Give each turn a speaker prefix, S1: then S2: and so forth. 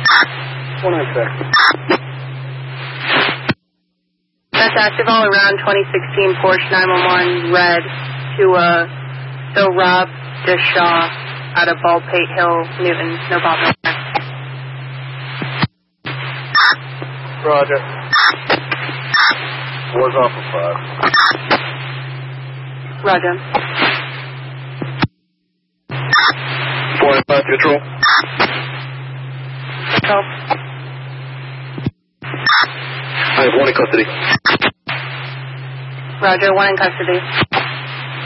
S1: One on sir.
S2: That's active all around 2016 Porsche 911 red to so Rob Deshaw out of Baldpate Hill, Newton. No problem.
S1: Roger. Was off of 5.
S2: Roger.
S1: 4-5 control.
S2: Control.
S1: I have one in custody.
S2: Roger, one in custody.